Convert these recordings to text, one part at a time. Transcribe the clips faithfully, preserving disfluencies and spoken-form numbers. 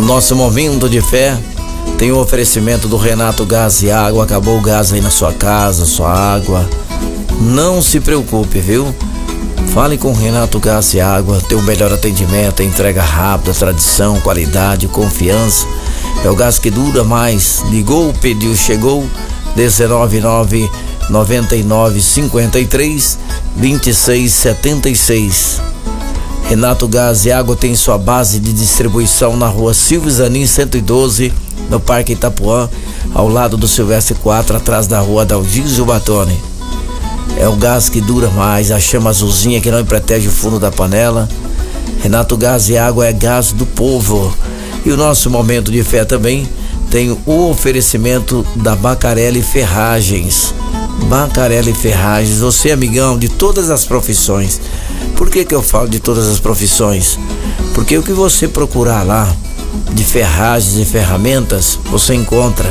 Nosso momento de fé tem o oferecimento do Renato Gás e Água. Acabou o gás aí na sua casa, sua água. Não se preocupe, viu? Fale com o Renato Gás e Água. Tem o melhor atendimento, entrega rápida, tradição, qualidade, confiança. É o gás que dura mais. Ligou, pediu, chegou. dezenove nove noventa e nove cinquenta e três vinte e seis setenta e seis. Renato Gás e Água tem sua base de distribuição na rua Silvio Zanin cento e doze, no Parque Itapuã, ao lado do Silvestre quatro, atrás da rua Dalgísio Batoni. É o gás que dura mais, a chama azulzinha que não protege o fundo da panela. Renato Gás e Água é gás do povo. E o nosso momento de fé também tem o oferecimento da Bacarelli Ferragens. Bacarelli Ferragens, você amigão de todas as profissões. Por que que eu falo de todas as profissões? Porque o que você procurar lá de ferragens e ferramentas, você encontra.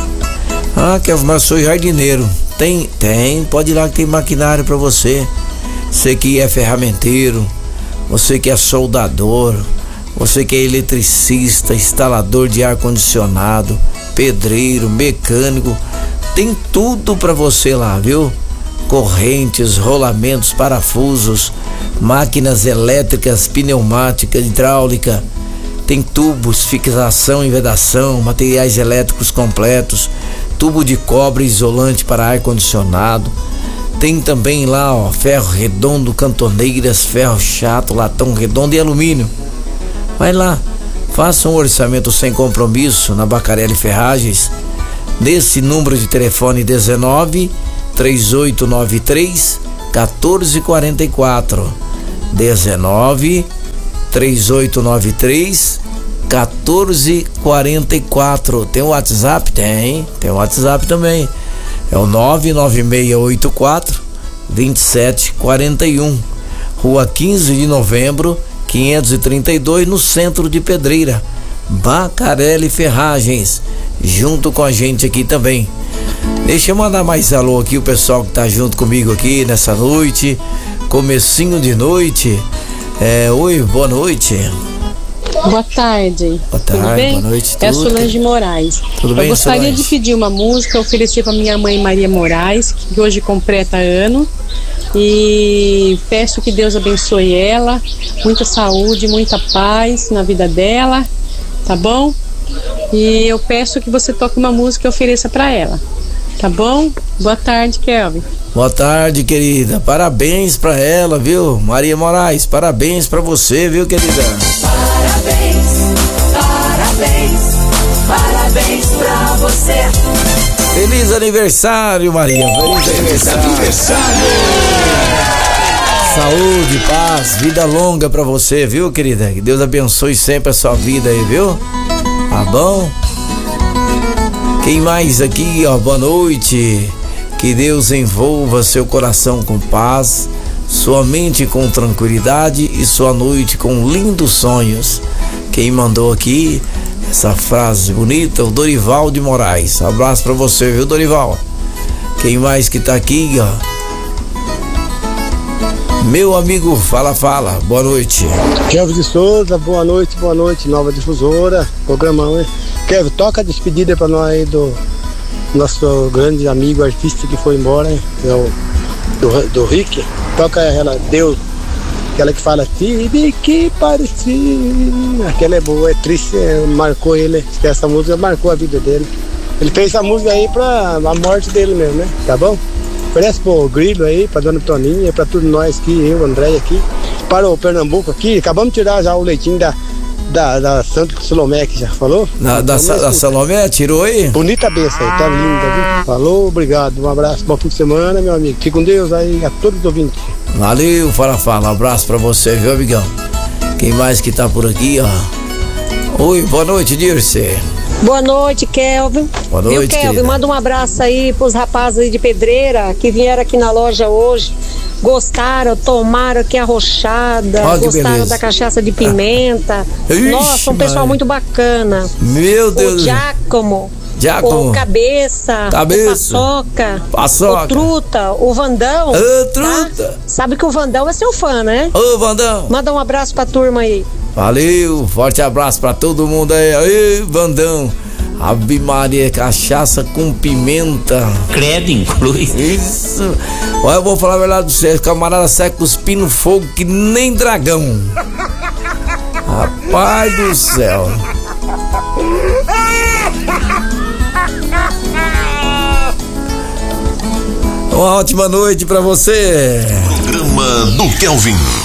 Ah, que eu sou jardineiro. Tem, tem, pode ir lá que tem maquinário para você. Você que é ferramenteiro, você que é soldador, você que é eletricista, instalador de ar-condicionado, pedreiro, mecânico, tem tudo para você lá, viu? Correntes, rolamentos, parafusos, máquinas elétricas, pneumática, hidráulica, tem tubos, fixação e vedação, materiais elétricos completos, tubo de cobre isolante para ar-condicionado. Tem também lá, ó, ferro redondo, cantoneiras, ferro chato, latão redondo e alumínio. Vai lá, faça um orçamento sem compromisso na Bacarelli Ferragens, nesse número de telefone dezenove, três oito nove três, quatorze quarenta e quatro. dezenove, três oito nove três, quatorze quarenta e quatro. Tem o WhatsApp? Tem, tem o WhatsApp também. É o nove nove seis oito quatro, dois sete quatro um. Rua quinze de novembro, quinhentos e trinta e dois, no centro de Pedreira. Bacarelli Ferragens, junto com a gente aqui também. Deixa eu mandar mais alô aqui, o pessoal que tá junto comigo aqui nessa noite, comecinho de noite. É, oi, boa noite. Boa tarde. Boa tarde, tudo bem? Boa noite. É a Solange Moraes. Tudo Eu bem, gostaria Solange? de pedir uma música, oferecer para minha mãe Maria Moraes, que hoje completa ano. E peço que Deus abençoe ela, muita saúde, muita paz na vida dela, tá bom? E eu peço que você toque uma música e ofereça para ela, tá bom? Boa tarde, Kelvin. Boa tarde, querida. Parabéns pra ela, viu? Maria Moraes, parabéns pra você, viu, querida? Parabéns, parabéns, parabéns pra você. Feliz aniversário, Maria. Feliz aniversário. aniversário. Saúde, paz, vida longa pra você, viu, querida? Que Deus abençoe sempre a sua vida aí, viu? Tá bom? Quem mais aqui, ó? Boa noite. Que Deus envolva seu coração com paz, sua mente com tranquilidade e sua noite com lindos sonhos. Quem mandou aqui essa frase bonita, o Dorival de Moraes. Abraço pra você, viu, Dorival? Quem mais que tá aqui, ó? Meu amigo Fala Fala, boa noite. Kelvin de Souza, boa noite, boa noite, Nova Difusora, programão, hein? Kelvin, toca a despedida pra nós aí do nosso grande amigo artista que foi embora, hein? É o do, do Rick. Toca ela, Deus, aquela que fala tive que parecer. Aquela é boa, é triste, é, marcou ele, essa música marcou a vida dele. Ele fez essa música aí pra a morte dele mesmo, né? Tá bom? Oferece pro Grilo aí, pra Dona Toninha, pra todos nós aqui, eu, André aqui, para o Pernambuco aqui. Acabamos de tirar já o leitinho da, da, da Santa Salomé, que já falou. Na, da, da, da Salomé, tirou aí? Bonita benção aí, tá linda, viu? Falou, obrigado, um abraço, bom fim de semana, meu amigo. Fique com Deus aí, a todos os ouvintes. Valeu, Fala Fala, um abraço pra você, viu, amigão? Quem mais que tá por aqui, ó? Oi, boa noite, Dirce. Boa noite, Kelvin. Boa noite, Viu, Kelvin? querida? Manda um abraço aí pros rapazes aí de Pedreira que vieram aqui na loja hoje. Gostaram, tomaram aqui a rochada, Ó, que gostaram beleza. da cachaça de pimenta. Ixi, Nossa, um pessoal Maria. muito bacana. Meu Deus. O Giacomo, Giacomo. o Cabeça, Cabeça. o Paçoca, Paçoca. o Truta, o Vandão. Ô, Truta. Tá? Sabe que o Vandão é seu fã, né? Ô, Vandão. Manda um abraço pra turma aí. Valeu, forte abraço pra todo mundo aí. Aí, Vandão. Ave Maria, cachaça com pimenta. Credo, inclui. Isso. Olha, eu vou falar a verdade pra vocês. Camarada sai cuspindo fogo que nem dragão. Rapaz do céu. Uma ótima noite pra você. Programa do Kelvin.